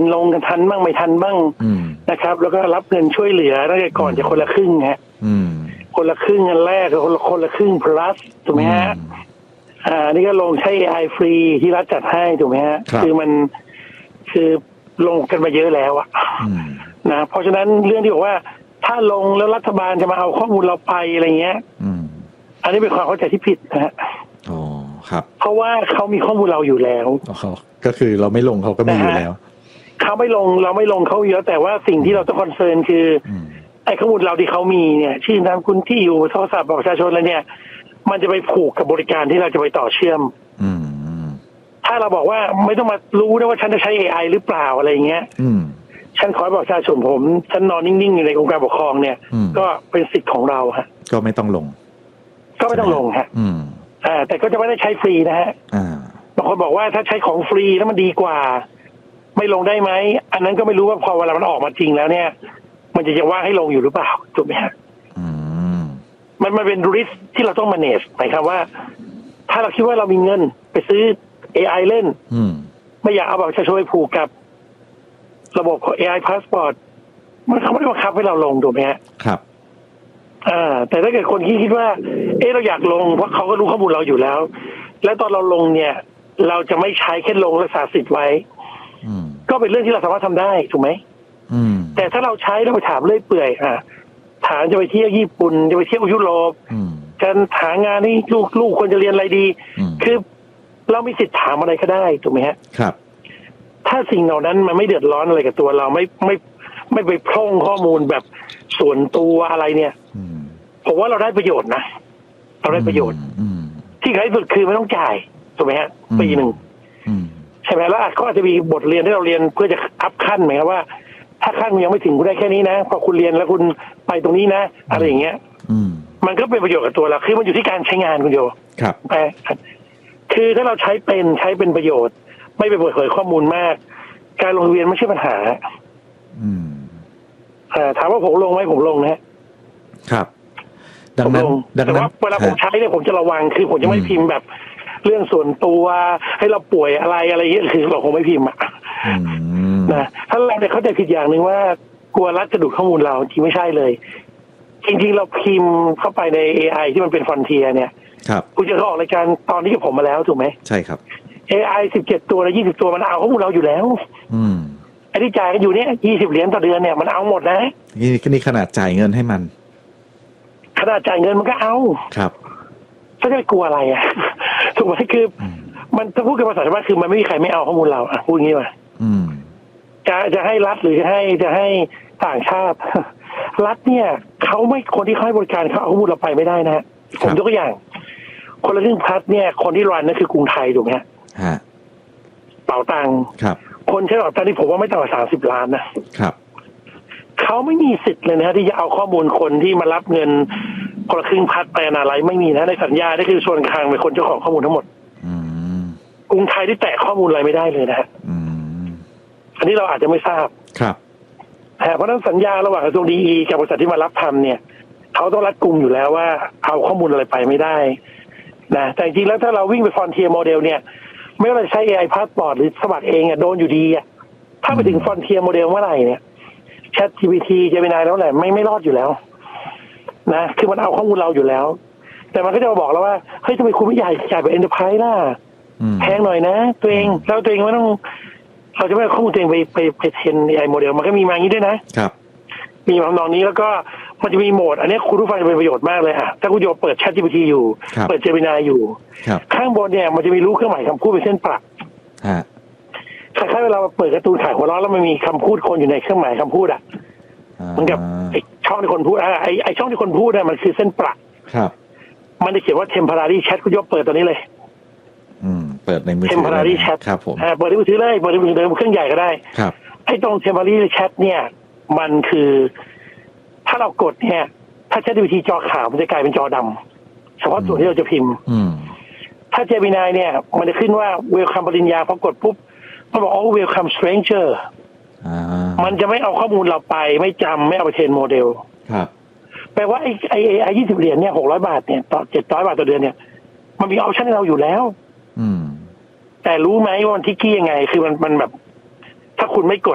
ลงกันทันบ้างไม่ทันบ้างนะครับแล้วก็รับเงินช่วยเหลือตั้งแต่ก่อนจะคนละครึ่งฮะคนละครึ่งอันแรกคนละครึ่ง plus ถูกไหมฮะนี่ก็ลงใช้ AI ฟรีที่รัฐจัดให้ถูกไหมฮะคือลงกันมาเยอะแล้วอะนะเพราะฉะนั้นเรื่องที่บอกว่าถ้าลงแล้วรัฐบาลจะมาเอาข้อมูลเราไปอะไรเงี้ยอันนี้เป็นความเข้าใจที่ผิดนะฮะอ๋อครับเพราะว่าเขามีข้อมูลเราอยู่แล้วก็คือเราไม่ลงเขาก็มีอยู่แล้วเขาไม่ลงเราไม่ลงเขาเยอะแต่ว่าสิ่งที่เราต้องคอนเซิร์นคือไอ้ข้อมูลเราที่เขามีเนี่ยชื่อนามคุณที่อยู่โทรศัพท์ประชาชนอะไรเนี่ยมันจะไปผูกกับบริการที่เราจะไปต่อเชื่อมถ้าเราบอกว่าไม่ต้องมารู้นะว่าฉันจะใช้ AI หรือเปล่าอะไรเงี้ยฉันขอบอกประชาชนผมฉันนอนนิ่งๆอยู่ในองค์การปกครองเนี่ยก็เป็นสิทธิ์ของเราฮะก็ไม่ต้องลงฮะแต่ก็จะไม่ได้ใช้ฟรีนะฮะบางคนบอกว่าถ้าใช้ของฟรีแล้วมันดีกว่าไม่ลงได้ไหมอันนั้นก็ไม่รู้ว่าพอเวลามันออกมาจริงแล้วเนี่ยมันจะยังว่างให้ลงอยู่หรือเปล่าถูกไหมฮะมันเป็น risk ที่เราต้อง manage หมายความว่าถ้าเราคิดว่าเรามีเงินไปซื้อ AI เล่นไม่อยากเอาแบบประชาชนไปผูกกับระบบ AI passport มันเขาไม่ได้บังคับให้เราลงถูกไหมฮะครับแต่ถ้าเกิดคนคิดว่าเราอยากลงเพราะเขาก็รู้ข้อมูลเราอยู่แล้วแล้วตอนเราลงเนี่ยเราจะไม่ใช้แค่ลงรักษาสิทธิ์ไว้ก็เป็นเรื่องที่เราสามารถทำได้ถูกไหมแต่ถ้าเราใช้เราไปถามเรื่อยเปื่อยถามจะไปเที่ยวญี่ปุ่นจะไปเที่ยวยุโรปการหางานให้ลูกควรจะเรียนอะไรดีคือเรามีสิทธิ์ถามอะไรก็ได้ถูกไหมฮะครับถ้าสิ่งเหล่านั้นมันไม่เดือดร้อนอะไรกับตัวเราไม่ไปพร่องข้อมูลแบบส่วนตัวอะไรเนี่ยผมว่าเราได้ประโยชน์นะเราได้ประโยชน์ที่ใครสุดคือไม่ต้องจ่ายถูกไหมฮะปีหนึ่งใช่ไหมแล้วก็อาจจะมีบทเรียนที่เราเรียนเพื่อจะอัพขั้นไหมครับว่าถ้าขั้นยังไม่ถึงคุณได้แค่นี้นะพอคุณเรียนแล้วคุณไปตรงนี้นะอะไรอย่างเงี้ยมันก็เป็นประโยชน์กับตัวเราคือมันอยู่ที่การใช้งานคุณโยครับคือถ้าเราใช้เป็นประโยชน์ไม่ไปเปิดเผยข้อมูลมากการลงทะเบียนไม่ใช่ปัญหาถามว่าผมลงไหมผมลงนะครับดังนั้นแต่ว่าเวลาผมใช้เนี่ยผมจะระวังคือผมจะไม่พิมพ์แบบเรื่องส่วนตัวให้เราป่วยอะไรเงี้ยคือเราคงไม่พิมพ์นะถ้าเราเนี่ยเข้าใจผิดอย่างหนึ่งว่ากลัวรัฐจะดูดข้อมูลเราจริงไม่ใช่เลยจริงๆเราพิมพ์เข้าไปใน AI ที่มันเป็นฟอนเทียเนี่ยคุณจะออกรายการตอนนี้กับผมมาแล้วถูกไหมใช่ครับ AI 17 ตัวและ20 ตัวมันเอาข้อมูลเราอยู่แล้วไอ้ที่จ่ายกันอยู่เนี่ย20 เหรียญต่อเดือนเนี่ยมันเอาหมดนะนี่ขนาดจ่ายเงินให้มันขนาดจ่ายเงินมันก็เอาครับถ้าจะกลัวอะไรถูกไหมคือมันถ้าพูดกันภาษาชาวบ้านคือมันไม่มีใครไม่เอาข้อมูลเราพูดอย่างนี้มาจะให้รัฐหรือจะให้ต่างชาติรัฐเนี่ยเขาไม่คนที่ให้บริการเขาเอาข้อมูลเราไปไม่ได้นะผมยกตัวอย่างคนละครึ่งพัฒเนี่ยคนที่รันนั่นคือกรุงไทยถูกไหมฮะเป๋าตังค์คนใช้เป๋าตังค์ที่ผมว่าไม่ต่ำกว่า30 ล้านนะครับเขาไม่มีสิทธิ์เลยนะที่จะเอาข้อมูลคนที่มารับเงินคนละครึ่งพัฒไปอะไรไม่มีนะในสัญญานี่คือส่วนกลางเป็นคนเจ้าของข้อมูลทั้งหมดกรุงไทยที่แตะข้อมูลอะไรไม่ได้เลยนะอันนี้เราอาจจะไม่ทราบครับเพราะนั้นสัญญาระหว่างกระทรวงดีกับบริษัทที่มารับทำเนี่ยเขาต้องรัดกุมอยู่แล้วว่าเอาข้อมูลอะไรไปไม่ได้นะแต่จริงๆแล้วถ้าเราวิ่งไปฟอนเทียร์โมเดลเนี่ยไม่ว่าจะใช้ AI Passport หรือสมัครเองโดนอยู่ดีถ้าไปถึงฟอนเทียร์โมเดลเมื่อไหร่เนี่ย ChatGPT Gemini แล้วแหละไม่รอดอยู่แล้วนะคือมันเอาข้อมูลเราอยู่แล้วแต่มันก็จะมาบอกเราว่าเฮ้ยทำไมคุณไม่ใหญ่จ่ายเป็น Enterprise ล่ะแพงหน่อยนะตัวเองแล้วตัวเองไม่ต้องเราจะไม่เอาข้อมูลตัวเองไปเทรน AI โมเดลมันก็มีมาอย่างนี้ด้วยนะครับมีมาทำนองนี้แล้วก็มันจะมีโหมดอันนี้คุณผู้ฟังจะเป็นประโยชน์มากเลยถ้าคุณโยเปิด ChatGPT อยู่เปิด Gemini อยู่ข้างบนเนี่ยมันจะมีรูปเครื่องหมายคำพูดเป็นเส้นประคล้ายๆเวลาเปิดการ์ตูนขายหัวเราะแล้วมันมีคำพูดคนอยู่ในเครื่องหมายคำพูดมันกับไอช่องที่คนพูดไอช่องที่คนพูดมันคือเส้นประมันจะเขียนว่า temporary chat คุณโยเปิดตัวนี้เลยเปิดในมือถือ temporary chat ครับผมเปิดในมือถือเลยเปิดในมือถือเครื่องใหญ่ก็ได้ครับไอตรง temporary chat เนี่ยมันคือถ้าเรากดเนี่ยถ้า ChatGPT จอขาวมันจะกลายเป็นจอดำเฉพาะส่วนที่เราจะพิมพ์ถ้า Gemini เนี่ยมันจะขึ้นว่า welcome ปริญญาพอกดปุ๊บมันบอก oh welcome stranger มันจะไม่เอาข้อมูลเราไปไม่จำไม่เอาไปเทรนโมเดลครับแปลว่าไอ้20 เหรียญเนี่ย600 บาทเนี่ยต่อ700 บาทต่อเดือนเนี่ยมันมีออปชั่นให้เราอยู่แล้วแต่รู้ไหมว่ามันทิกกี้ยังไงคือมันแบบถ้าคุณไม่กด